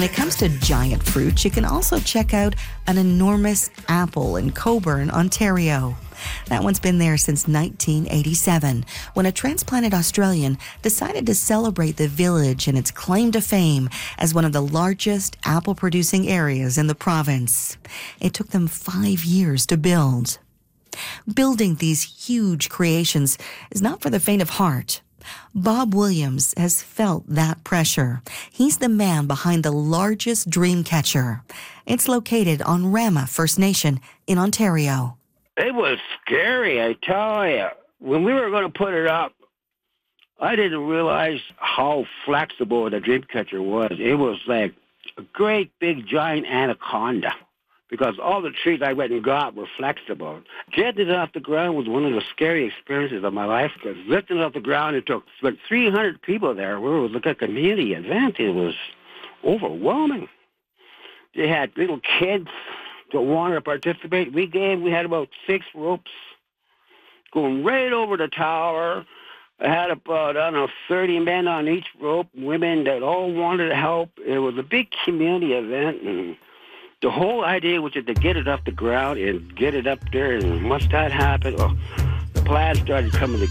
When it comes to giant fruit, you can also check out an enormous apple in Coburn, Ontario. That one's been there since 1987, when a transplanted Australian decided to celebrate the village and its claim to fame as one of the largest apple-producing areas in the province. It took them 5 years to build. Building these huge creations is not for the faint of heart. Bob Williams has felt that pressure. He's the man behind the largest dream catcher. It's located on Rama First Nation in Ontario. It was scary, I tell you. When we were going to put it up, I didn't realize how flexible the dream catcher was. It was like a great big giant anaconda, because all the trees I went and got were flexible. Getting it off the ground was one of the scary experiences of my life, because lifting it off the ground, it took like 300 people there. It was like a community event. It was overwhelming. They had little kids that wanted to participate. We had about 6 ropes going right over the tower. I had about, 30 men on each rope, women that all wanted to help. It was a big community event, and the whole idea was just to get it off the ground and get it up there. And once that happened, the plan started coming together.